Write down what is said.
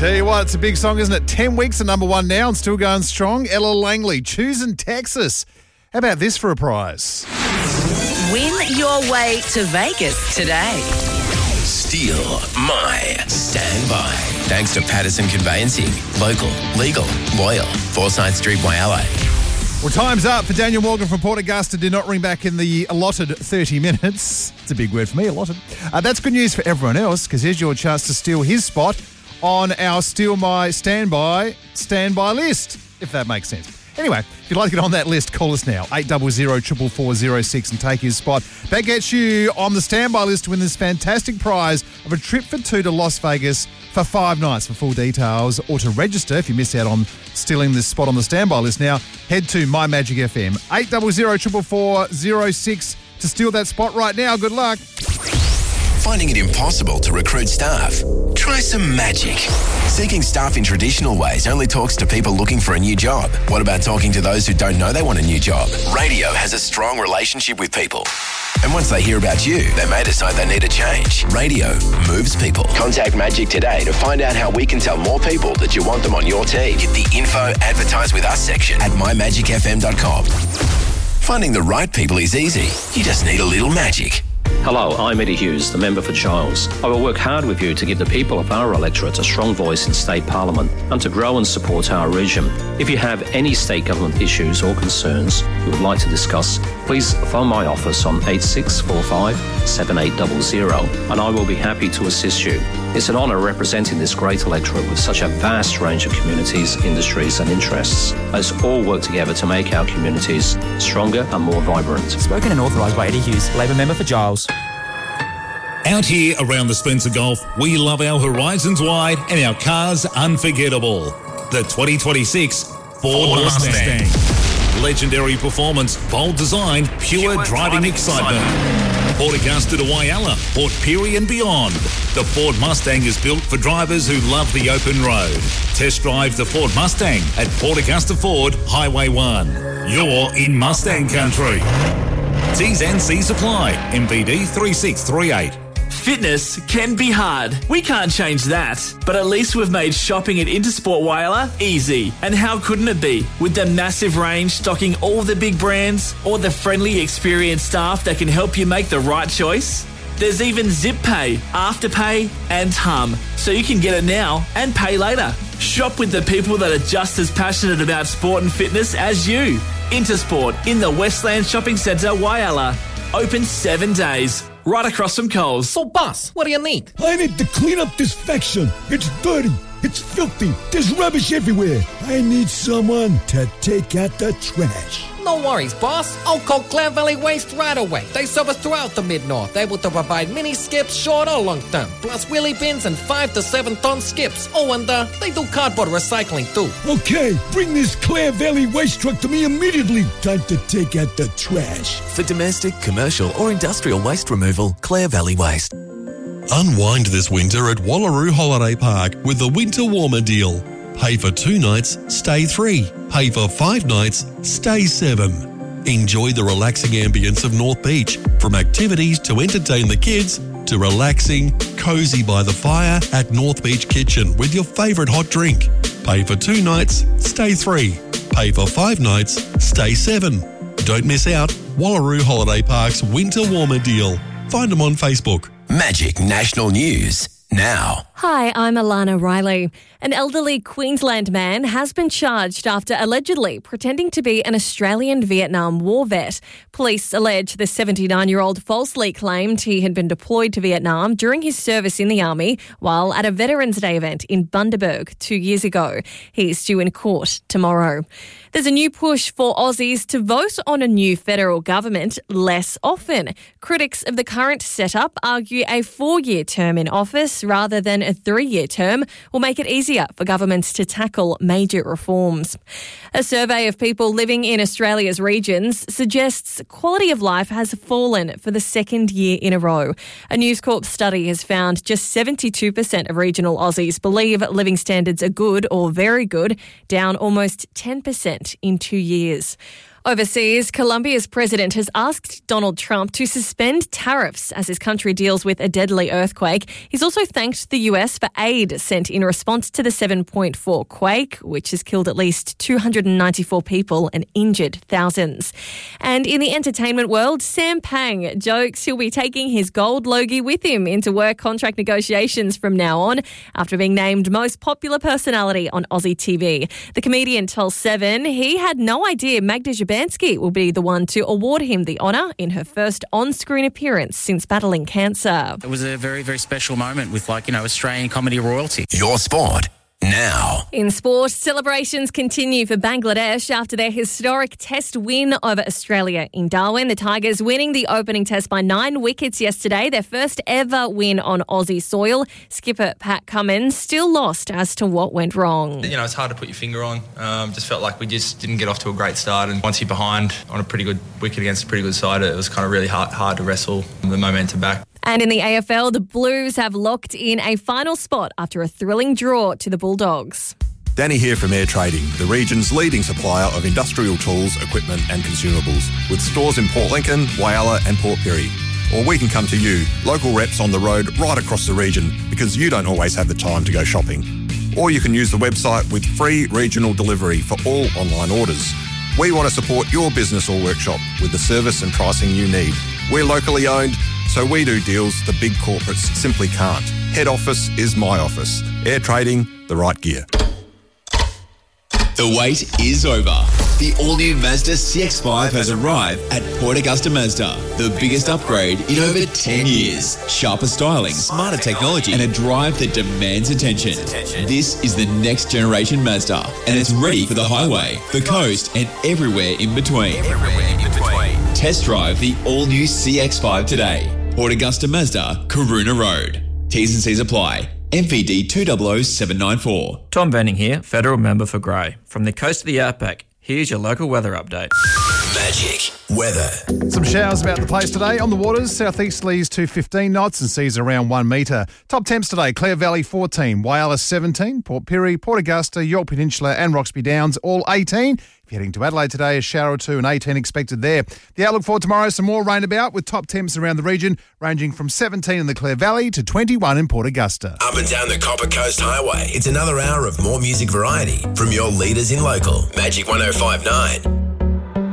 Tell you what, it's a big song, isn't it? 10 weeks at number one now and still going strong. Ella Langley, Choosing Texas. How about this for a prize? Win your way to Vegas today. Steal my standby. Thanks to Patterson Conveyancing. Local, legal, loyal. Forsyth Street, Whyalla. Well, time's up for Daniel Morgan from Port Augusta. Did not ring back in the allotted 30 minutes. It's a big word for me, allotted. That's good news for everyone else, because here's your chance to steal his spot on our Steal My Standby list, if that makes sense. Anyway, if you'd like to get on that list, call us now, 800-444-06 and take his spot. That gets you on the standby list to win this fantastic prize of a trip for two to Las Vegas for 5 nights. For full details or to register, if you miss out on stealing this spot on the standby list now, head to My Magic FM, 800-444-06 to steal that spot right now. Good luck. Finding it impossible to recruit staff? Try some magic. Seeking staff in traditional ways only talks to people looking for a new job. What about talking to those who don't know they want a new job? Radio has a strong relationship with people. And once they hear about you, they may decide they need a change. Radio moves people. Contact Magic today to find out how we can tell more people that you want them on your team. Get the info advertise with us section at mymagicfm.com. Finding the right people is easy. You just need a little magic. Hello, I'm Eddie Hughes, the member for Giles. I will work hard with you to give the people of our electorate a strong voice in State Parliament and to grow and support our region. If you have any state government issues or concerns you would like to discuss, please phone my office on 8645 7800 and I will be happy to assist you. It's an honour representing this great electorate with such a vast range of communities, industries and interests. Let's all work together to make our communities stronger and more vibrant. Spoken and authorised by Eddie Hughes, Labor member for Giles. Out here around the Spencer Gulf, we love our horizons wide and our cars unforgettable. The 2026 Ford Mustang. Legendary performance, bold design, pure driving excitement. Port Augusta to Whyalla, Port Pirie and beyond. The Ford Mustang is built for drivers who love the open road. Test drive the Ford Mustang at Port Augusta Ford, Highway 1. You're in Mustang country. T's and C's apply. MVD 3638. Fitness can be hard. We can't change that. But at least we've made shopping at Intersport Whyalla easy. And how couldn't it be? With the massive range stocking all the big brands or the friendly, experienced staff that can help you make the right choice. There's even Zip Pay, Afterpay and Hum. So you can get it now and pay later. Shop with the people that are just as passionate about sport and fitness as you. Intersport in the Westland Shopping Centre, Whyalla. Open 7 days. Right across from Coles. So, boss, what do you need? I need to clean up this faction. It's dirty. It's filthy. There's rubbish everywhere. I need someone to take out the trash. No worries, boss. I'll call Clare Valley Waste right away. They service throughout the Mid-North, able to provide mini skips, short or long term, plus wheelie bins and 5 to 7 ton skips. Oh, and they do cardboard recycling too. Okay, bring this Clare Valley Waste truck to me immediately. Time to take out the trash. For domestic, commercial or industrial waste removal, Clare Valley Waste. Unwind this winter at Wallaroo Holiday Park with the Winter Warmer deal. Pay for 2 nights, stay 3. Pay for 5 nights, stay 7. Enjoy the relaxing ambience of North Beach, from activities to entertain the kids to relaxing, cosy by the fire at North Beach Kitchen with your favourite hot drink. Pay for 2 nights, stay 3. Pay for 5 nights, stay 7. Don't miss out. Wallaroo Holiday Park's Winter Warmer deal. Find them on Facebook. Magic National News now. Hi, I'm Alana Riley. An elderly Queensland man has been charged after allegedly pretending to be an Australian Vietnam War vet. Police allege the 79-year-old falsely claimed he had been deployed to Vietnam during his service in the Army while at a Veterans Day event in Bundaberg 2 years ago. He's due in court tomorrow. There's a new push for Aussies to vote on a new federal government less often. Critics of the current setup argue a 4-year term in office rather than a 3-year term will make it easier for governments to tackle major reforms. A survey of people living in Australia's regions suggests quality of life has fallen for the 2nd year in a row. A News Corp study has found just 72% of regional Aussies believe living standards are good or very good, down almost 10% in 2 years. Overseas, Colombia's president has asked Donald Trump to suspend tariffs as his country deals with a deadly earthquake. He's also thanked the US for aid sent in response to the 7.4 quake, which has killed at least 294 people and injured thousands. And in the entertainment world, Sam Pang jokes he'll be taking his gold Logie with him into work contract negotiations from now on after being named most popular personality on Aussie TV. The comedian tells Seven he had no idea Magda Szabanski will be the one to award him the honour in her first on-screen appearance since battling cancer. It was a very, very special moment with, Australian comedy royalty. Your sport now. In sport, celebrations continue for Bangladesh after their historic test win over Australia in Darwin. The Tigers winning the opening test by 9 wickets yesterday, their first ever win on Aussie soil. Skipper Pat Cummins still lost as to what went wrong. It's hard to put your finger on. Just felt like we just didn't get off to a great start, and once you're behind on a pretty good wicket against a pretty good side, it was kind of really hard to wrestle the momentum back. And in the AFL, the Blues have locked in a final spot after a thrilling draw to the Bulldogs. Danny here from Air Trading, the region's leading supplier of industrial tools, equipment and consumables, with stores in Port Lincoln, Whyalla and Port Pirie. Or we can come to you, local reps on the road right across the region, because you don't always have the time to go shopping. Or you can use the website with free regional delivery for all online orders. We want to support your business or workshop with the service and pricing you need. We're locally owned, so we do deals the big corporates simply can't. Head office is my office. Air Trading, the right gear. The wait is over. The all-new Mazda CX-5 has arrived at Port Augusta Mazda. The biggest upgrade in over 10 years. Sharper styling, smarter technology, and a drive that demands attention. This is the next generation Mazda, and it's ready for the highway, the coast, and everywhere in between. Test drive the all-new CX-5 today. Port Augusta Mazda, Karuna Road. T's and C's apply. MVD 200794. Tom Benning here, Federal Member for Grey. From the coast of the Outback, here's your local weather update. Magic weather. Some showers about the place today. On the waters, southeasterlies to 15 knots and seas around 1 metre. Top temps today, Clare Valley 14, Whyalla 17, Port Pirie, Port Augusta, York Peninsula and Roxby Downs all 18. If you're heading to Adelaide today, a shower or two and 18 expected there. The outlook for tomorrow, some more rain about with top temps around the region ranging from 17 in the Clare Valley to 21 in Port Augusta. Up and down the Copper Coast Highway, it's another hour of more music variety from your leaders in local. Magic 105.9.